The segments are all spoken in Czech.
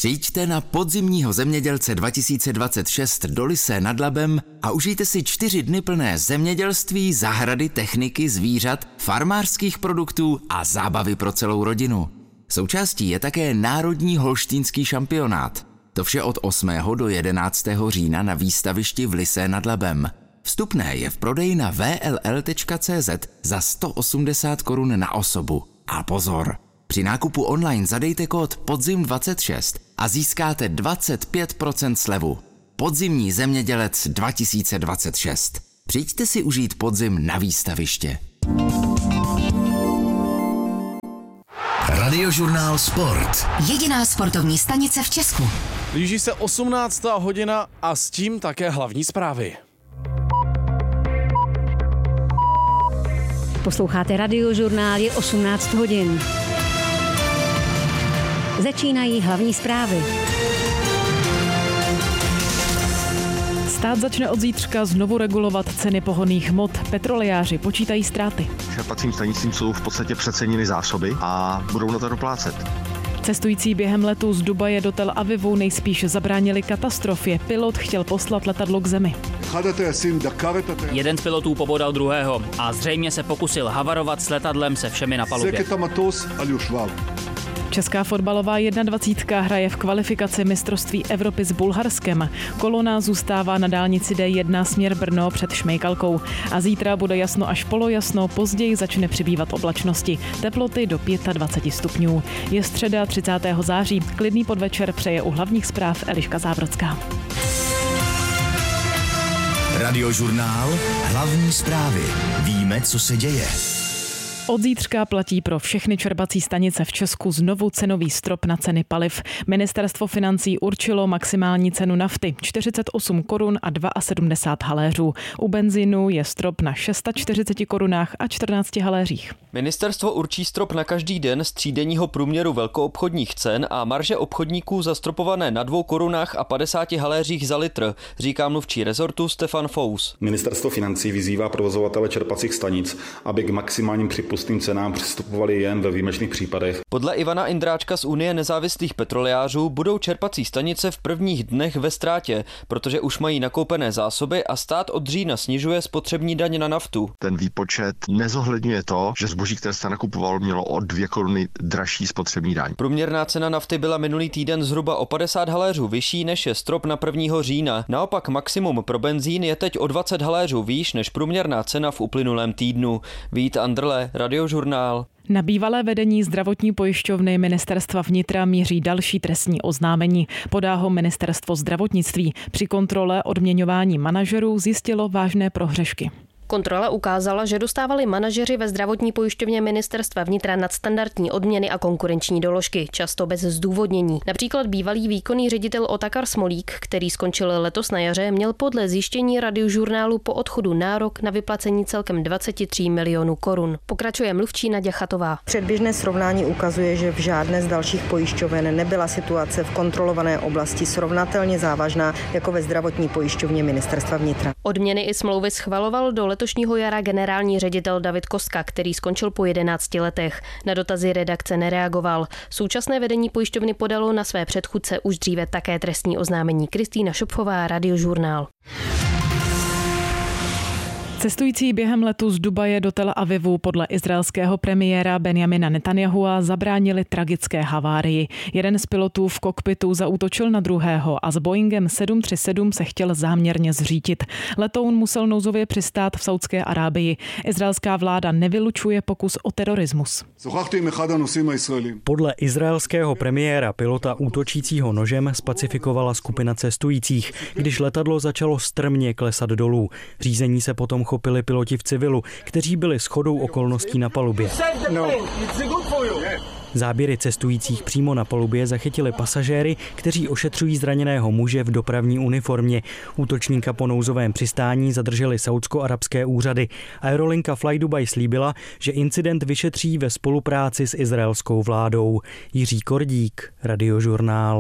Přijďte na podzimního zemědělce 2026 do Lysé nad Labem a užijte si 4 dny plné zemědělství, zahrady, techniky, zvířat, farmářských produktů a zábavy pro celou rodinu. Součástí je také Národní holštýnský šampionát. To vše od 8. do 11. října na výstavišti v Lysé nad Labem. Vstupné je v prodeji na vll.cz za 180 korun na osobu. A pozor! Při nákupu online zadejte kód PODZIM26 a získáte 25% slevu. Podzimní zemědělec 2026. Přijďte si užít podzim na výstaviště. Radiožurnál Sport. Jediná sportovní stanice v Česku. Blíží se 18. hodina a s tím také hlavní zprávy. Posloucháte Radiožurnál, je 18 hodin. Začínají hlavní zprávy. Stát začne od zítřka znovu regulovat ceny pohonných hmot. Petrolejáři počítají ztráty. Čerpacím stanicím jsou v podstatě přecenily zásoby a budou na to doplácet. Cestující během letu z Dubaje do Tel Avivu nejspíš zabránili katastrofě. Pilot chtěl poslat letadlo k zemi. Jeden z pilotů pobodal druhého a zřejmě se pokusil havarovat s letadlem se všemi na palubě. Česká fotbalová 21 hraje v kvalifikaci mistrovství Evropy s Bulharskem. Kolona zůstává na dálnici D1 směr Brno před Šmejkalkou. A zítra bude jasno až polojasno, později začne přibývat oblačnosti. Teploty do 25 stupňů. Je středa 30. září. Klidný podvečer přeje u hlavních zpráv Eliška Zábrodská. Radiožurnál, hlavní zprávy. Víme, co se děje. Od zítřka platí pro všechny čerpací stanice v Česku znovu cenový strop na ceny paliv. Ministerstvo financí určilo maximální cenu nafty 48 korun a 72 haléřů. U benzínu je strop na 640 korunách a 14 haléřích. Ministerstvo určí strop na každý den z třídenního průměru velkoobchodních cen a marže obchodníků zastropované na 2 korunách a 50 haléřích za litr, říká mluvčí rezortu Stefan Fous. Ministerstvo financí vyzývá provozovatele čerpacích stanic, aby k maximálním připustným cenám přistupovali jen ve výjimečných případech. Podle Ivana Indráčka z Unie nezávislých petrolejářů budou čerpací stanice v prvních dnech ve ztrátě, protože už mají nakoupené zásoby a stát od října snižuje spotřební daň na naftu. Ten výpočet nezohledňuje to, že zboží, které se nakupovalo, mělo o 2 koruny dražší spotřební daň. Průměrná cena nafty byla minulý týden zhruba o 50 haléřů vyšší než je strop na 1. října. Naopak maximum pro benzín je teď o 20 haléřů výš než průměrná cena v uplynulém týdnu. Vít Andrle, Radiožurnál. Na bývalé vedení zdravotní pojišťovny Ministerstva vnitra míří další trestní oznámení. Podá ho Ministerstvo zdravotnictví. Při kontrole odměňování manažerů zjistilo vážné prohřešky. Kontrola ukázala, že dostávali manažeři ve zdravotní pojišťovně Ministerstva vnitra nadstandardní odměny a konkurenční doložky, často bez zdůvodnění. Například bývalý výkonný ředitel Otakar Smolík, který skončil letos na jaře, měl podle zjištění Radiožurnálu po odchodu nárok na vyplacení celkem 23 milionů korun. Pokračuje mluvčí Naďa Chatová. Předběžné srovnání ukazuje, že v žádné z dalších pojišťoven nebyla situace v kontrolované oblasti srovnatelně závažná jako ve zdravotní pojišťovně Ministerstva vnitra. Odměny i smlouvy schvaloval do letošního jara generální ředitel David Kostka, který skončil po 11 letech. Na dotazy redakce nereagoval. Současné vedení pojišťovny podalo na své předchůdce už dříve také trestní oznámení. Kristýna Šopfová, Radiožurnál. Cestující během letu z Dubaje do Tel Avivu podle izraelského premiéra Benjamina Netanyahua zabránili tragické havárii. Jeden z pilotů v kokpitu zaútočil na druhého a s Boeingem 737 se chtěl záměrně zřítit. Letoun musel nouzově přistát v Saudské Arábii. Izraelská vláda nevylučuje pokus o terorismus. Podle izraelského premiéra pilota útočícího nožem specifikovala skupina cestujících, když letadlo začalo strmě klesat dolů. Řízení se potom chopili piloti v civilu, kteří byli shodou okolností na palubě. Záběry cestujících přímo na palubě zachytili pasažéry, kteří ošetřují zraněného muže v dopravní uniformě. Útočníka po nouzovém přistání zadrželi saúdsko-arabské úřady. Aerolinka Fly Dubai slíbila, že incident vyšetří ve spolupráci s izraelskou vládou. Jiří Kordík, Radiožurnál.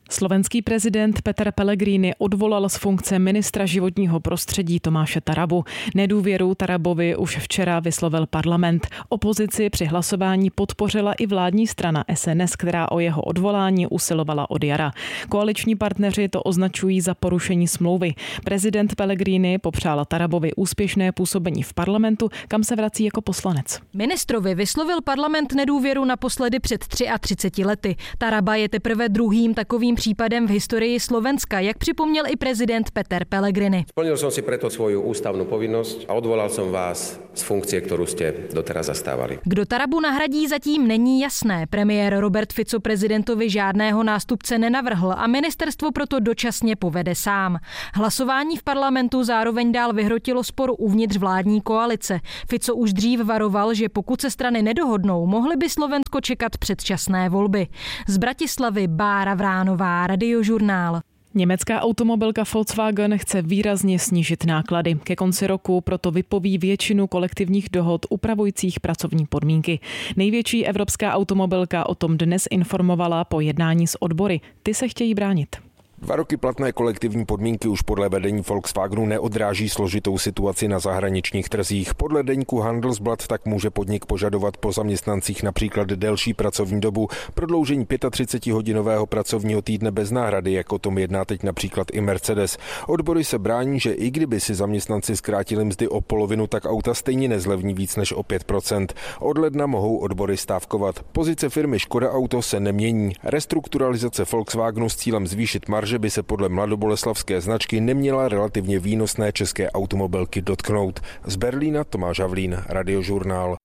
Slovenský prezident Peter Pellegrini odvolal z funkce ministra životního prostředí Tomáše Tarabu. Nedůvěru Tarabovi už včera vyslovil parlament. Opozici při hlasování podpořila i vládní strana SNS, která o jeho odvolání usilovala od jara. Koaliční partneři to označují za porušení smlouvy. Prezident Pellegrini popřál Tarabovi úspěšné působení v parlamentu, kam se vrací jako poslanec. Ministrovi vyslovil parlament nedůvěru naposledy před 33 lety. Taraba je teprve druhým takovým případem v historii Slovenska, jak připomněl i prezident Peter Pellegrini. Splnil som si preto svoju ústavnú povinnosť a odvolal som vás z funkcie, ktorú ste doteraz zastávali. Kdo Tarabu nahradí, zatím není jasné. Premiér Robert Fico prezidentovi žádného nástupce nenavrhl a ministerstvo proto dočasně povede sám. Hlasování v parlamentu zároveň dál vyhrotilo spor uvnitř vládní koalice. Fico už dřív varoval, že pokud se strany nedohodnou, mohly by Slovensko čekat předčasné volby. Z Bratislavy Bára Vránová, Radiožurnál. Německá automobilka Volkswagen chce výrazně snížit náklady. Ke konci roku proto vypoví většinu kolektivních dohod upravujících pracovní podmínky. Největší evropská automobilka o tom dnes informovala po jednání s odbory. Ty se chtějí bránit. 2 roky platné kolektivní podmínky už podle vedení Volkswagenu neodráží složitou situaci na zahraničních trzích. Podle deníku Handelsblatt tak může podnik požadovat po zaměstnancích například delší pracovní dobu, prodloužení 35-hodinového pracovního týdne bez náhrady, jak o tom jedná teď například i Mercedes. Odbory se brání, že i kdyby si zaměstnanci zkrátili mzdy o polovinu, tak auta stejně nezlevní víc než o 5%. Od ledna mohou odbory stávkovat. Pozice firmy Škoda Auto se nemění. Restrukturalizace Volkswagenu s cílem zvýšit marže by se podle mladoboleslavské značky neměla relativně výnosné české automobilky dotknout. Z Berlína Tomáš Havlín, Radiožurnál.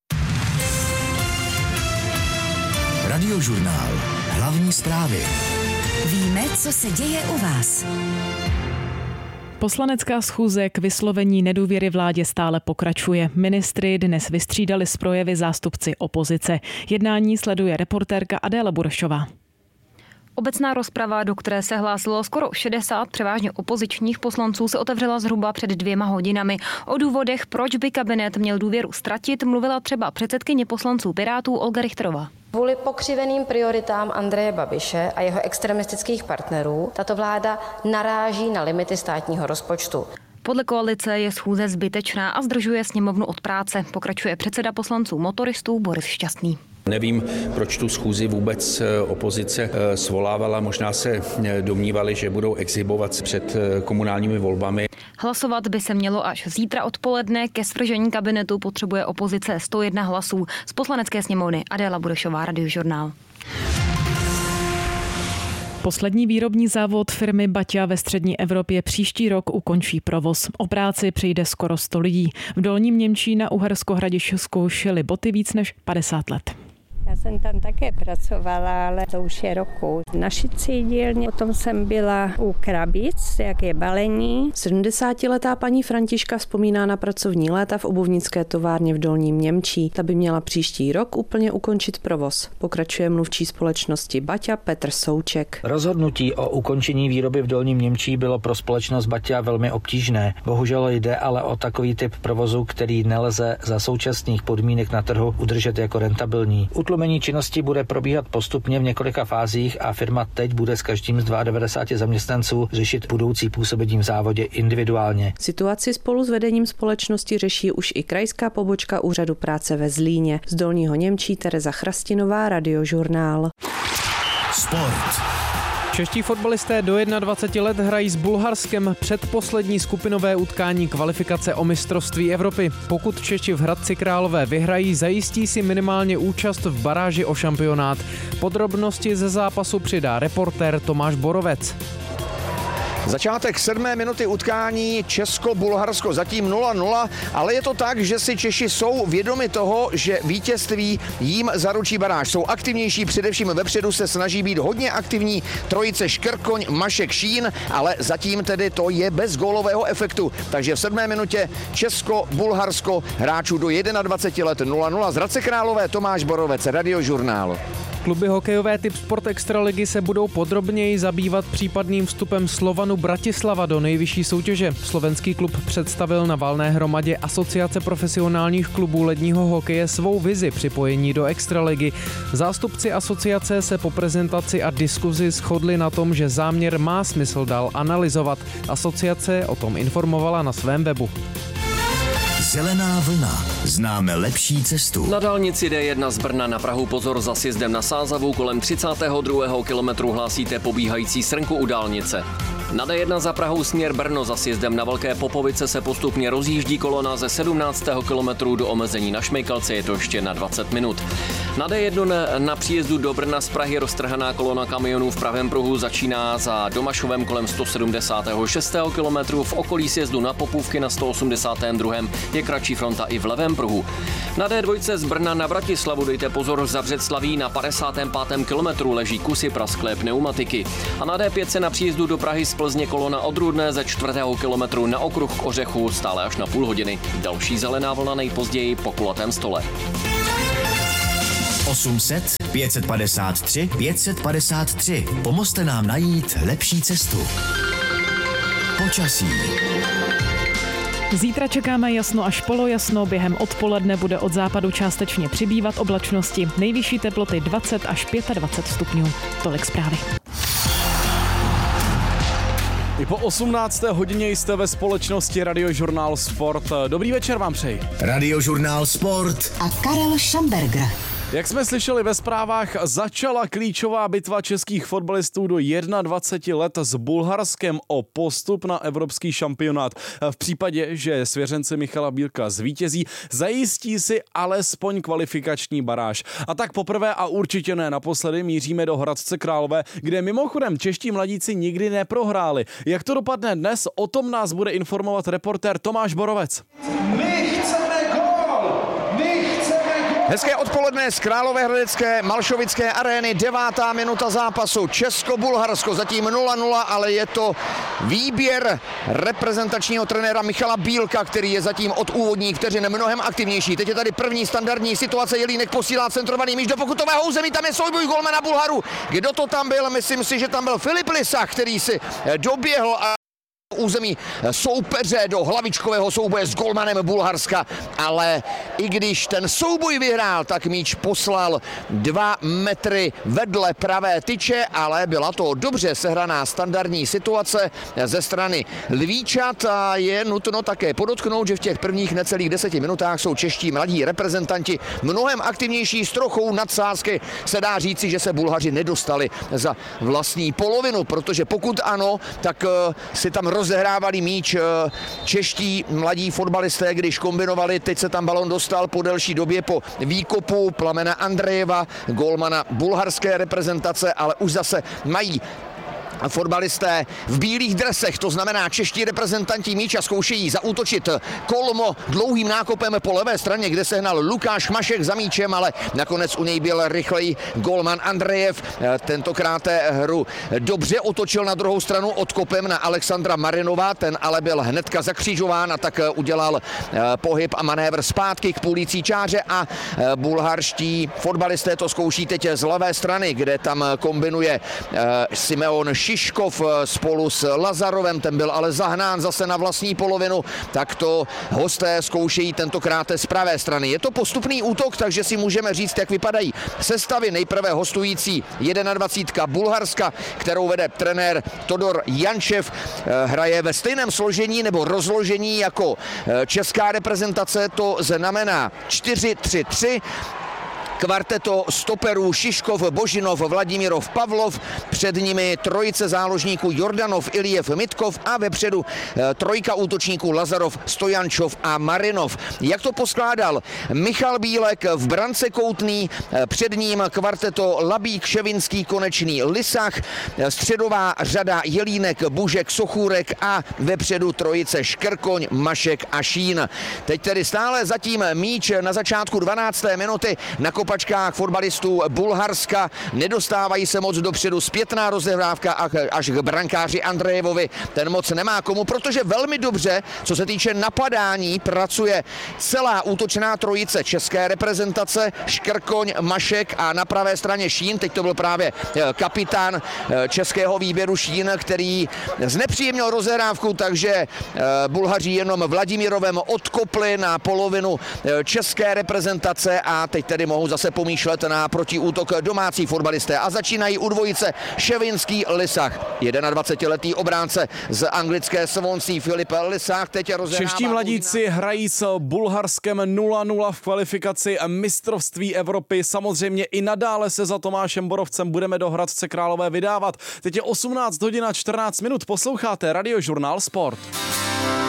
Radiožurnál. Hlavní zprávy. Víme, co se děje u vás. Poslanecká schůze k vyslovení nedůvěry vládě stále pokračuje. Ministry dnes vystřídali z projevy zástupci opozice. Jednání sleduje reportérka Adéla Burešová. Obecná rozprava, do které se hlásilo skoro 60 převážně opozičních poslanců, se otevřela zhruba před 2 hodinami. O důvodech, proč by kabinet měl důvěru ztratit, mluvila třeba předsedkyně poslanců Pirátů Olga Richterová. Kvůli pokřiveným prioritám Andreje Babiše a jeho extremistických partnerů tato vláda naráží na limity státního rozpočtu. Podle koalice je schůze zbytečná a zdržuje sněmovnu od práce, pokračuje předseda poslanců Motoristů Boris Šťastný. Nevím, proč tu schůzi vůbec opozice svolávala. Možná se domnívali, že budou exhibovat před komunálními volbami. Hlasovat by se mělo až zítra odpoledne. Ke svržení kabinetu potřebuje opozice 101 hlasů. Z Poslanecké sněmovny Adéla Burešová, Radiožurnál. Poslední výrobní závod firmy Baťa ve střední Evropě příští rok ukončí provoz. O práci přijde skoro 100 lidí. V Dolním Němčí na Uhersko-Hradišťsku šili boty víc než 50 let. Já jsem tam také pracovala, ale to už je roku. Na šicí dílně, potom jsem byla u krabic, jak je balení. 70letá paní Františka vzpomíná na pracovní léta v obuvnické továrně v Dolním Němčí. Ta by měla příští rok úplně ukončit provoz. Pokračuje mluvčí společnosti Baťa Petr Souček. Rozhodnutí o ukončení výroby v Dolním Němčí bylo pro společnost Baťa velmi obtížné. Bohužel jde ale o takový typ provozu, který nelze za současných podmínek na trhu udržet jako rentabilní. Utlumení činnosti bude probíhat postupně v několika fázích a firma teď bude s každým z 92 zaměstnanců řešit budoucí působení v závodě individuálně. Situaci spolu s vedením společnosti řeší už i krajská pobočka Úřadu práce ve Zlíně. Z Dolního Němčí Tereza Chrastinová, Radiožurnál. Sport. Čeští fotbalisté do 21 let hrají s Bulharskem předposlední skupinové utkání kvalifikace o mistrovství Evropy. Pokud Češi v Hradci Králové vyhrají, zajistí si minimálně účast v baráži o šampionát. Podrobnosti ze zápasu přidá reportér Tomáš Borovec. Začátek 7. minuty utkání Česko-Bulharsko zatím 0-0, ale je to tak, že si Češi jsou vědomi toho, že vítězství jim zaručí baráž. Jsou aktivnější, především vepředu se snaží být hodně aktivní trojice Škrkoň, Mašek, Šín, ale zatím tedy to je bez gólového efektu. Takže v 7. minutě Česko-Bulharsko hráčů do 21 let 0-0. Z Hradce Králové Tomáš Borovec, Radiožurnál. Kluby hokejové typ Sport Extraligy se budou podrobněji zabývat případným vstupem Slovanu Bratislava do nejvyšší soutěže. Slovenský klub představil na valné hromadě Asociace profesionálních klubů ledního hokeje svou vizi připojení do Extraligy. Zástupci asociace se po prezentaci a diskuzi shodli na tom, že záměr má smysl dál analyzovat. Asociace o tom informovala na svém webu. Zelená vlna. Známe lepší cestu. Na dálnici D1 z Brna na Prahu pozor za sjezdem na Sázavu, kolem 32. kilometru hlásíte pobíhající srnku u dálnice. Na D1 za Prahou směr Brno za sjezdem na Velké Popovice se postupně rozjíždí kolona ze 17. kilometru do omezení na Šmejkalce, je to ještě na 20 minut. Na D1 na příjezdu do Brna z Prahy roztrhaná kolona kamionů v pravém pruhu začíná za Domašovem kolem 176. kilometru, v okolí sjezdu na Popůvky na 182. je kratší fronta i v levém pruhu. Na D2 z Brna na Bratislavu dejte pozor, za Břeclaví na 55. kilometru leží kusy prasklé pneumatiky. A na D5 se na příjezdu do Prahy z Plzně kolona od Rudné ze 4. kilometru na okruh k Ořechu stále až na půl hodiny. Další zelená vlna nejpozději po kulatém stole. 800 553 553. Pomozte nám najít lepší cestu. Počasí. Zítra čekáme jasno až polojasno, během odpoledne bude od západu částečně přibývat oblačnosti. Nejvyšší teploty 20 až 25 stupňů. Tolik zprávy. I po 18. hodině jste ve společnosti Radiožurnál Sport. Dobrý večer vám přeji. Radiožurnál Sport a Karel Šamberger. Jak jsme slyšeli ve zprávách, začala klíčová bitva českých fotbalistů do 21 let s Bulharskem o postup na evropský šampionát. V případě, že svěřenci Michala Bílka zvítězí, zajistí si alespoň kvalifikační baráž. A tak poprvé a určitě ne naposledy míříme do Hradce Králové, kde mimochodem čeští mladíci nikdy neprohráli. Jak to dopadne dnes, o tom nás bude informovat reportér Tomáš Borovec. Hezké odpoledne z Královéhradecké Malšovické arény, 9. minuta zápasu. Česko-Bulharsko zatím 0-0, ale je to výběr reprezentačního trenéra Michala Bílka, který je zatím od úvodních vteřin mnohem aktivnější. Teď je tady první standardní situace, Jelínek posílá centrovaný míč do pokutového území, tam je souboj golmana Bulharu. Kdo to tam byl? Myslím si, že tam byl Filip Lisach, který si doběhl a území soupeře do hlavičkového souboje s golmanem Bulharska, ale i když ten souboj vyhrál, tak míč poslal 2 metry vedle pravé tyče, ale byla to dobře sehraná standardní situace ze strany Lvíčat a je nutno také podotknout, že v těch prvních necelých 10 minutách jsou čeští mladí reprezentanti mnohem aktivnější, s trochou nadsázky se dá říci, že se Bulhaři nedostali za vlastní polovinu, protože pokud ano, tak si tam rozehrávali míč čeští mladí fotbalisté, když kombinovali, teď se tam balon dostal po delší době po výkopu Plamena Andrejeva, golmana bulharské reprezentace, ale už zase mají fotbalisté v bílých dresech, to znamená čeští reprezentanti míč a zkoušejí zaútočit Kolmo dlouhým nákopem po levé straně, kde sehnal Lukáš Mašek za míčem, ale nakonec u něj byl rychlej golman Andrejev. Tentokrát hru dobře otočil na druhou stranu odkopem na Alexandra Marinova, ten ale byl hnedka zakřížován a tak udělal pohyb a manévr zpátky k půlící čáře a bulharští fotbalisté to zkouší teď z levé strany, kde tam kombinuje Simeon Šiškov spolu s Lazarovem, ten byl ale zahnán zase na vlastní polovinu, tak to hosté zkoušejí tentokrát z pravé strany. Je to postupný útok, takže si můžeme říct, jak vypadají sestavy. Nejprve hostující 21. Bulharska, kterou vede trenér Todor Jančev, hraje ve stejném složení nebo rozložení jako česká reprezentace, to znamená 4-3-3. Kvarteto stoperů Šiškov, Božinov, Vladimírov, Pavlov, před nimi trojice záložníků Jordanov, Iliev, Mitkov a vepředu trojka útočníků Lazarov, Stojančov a Marinov. Jak to poskládal Michal Bílek? V brance Koutný, před ním kvarteto Labík, Ševinský, Konečný, Lisach, středová řada Jelínek, Bužek, Sochůrek a vepředu trojice Škrkoň, Mašek a Šín. Teď tedy stále zatím míč na začátku 12. minuty nakopl houpačkách fotbalistů Bulharska. Nedostávají se moc dopředu. Zpětná rozehrávka až k brankáři Andrejevovi. Ten moc nemá komu, protože velmi dobře, co se týče napadání, pracuje celá útočná trojice české reprezentace. Škrkoň, Mašek a na pravé straně Šín. Teď to byl právě kapitán českého výběru Šín, který znepříjemnil rozehrávku, takže Bulhaři jenom Vladimirovem odkopli na polovinu české reprezentace a teď tedy mohou zase pomýšlet na protiútok domácí fotbalisté. A začínají u dvojice Ševinský, Lisach. 21letý obránce z anglické Swansea Filip Lisach teď rozehrává. Čeští mladíci hrají s Bulharskem 0-0 v kvalifikaci mistrovství Evropy. Samozřejmě i nadále se za Tomášem Borovcem budeme do Hradce Králové vydávat. Teď je 18 hodin a 14 minut. Posloucháte Radiožurnál Sport.